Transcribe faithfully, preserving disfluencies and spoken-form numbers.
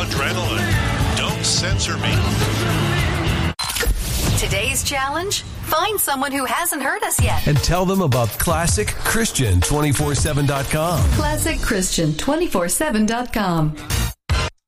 adrenaline. Don't censor me. Today's challenge? Find someone who hasn't heard us yet. And tell them about Classic Christian two forty-seven dot com. Classic Christian two forty-seven dot com.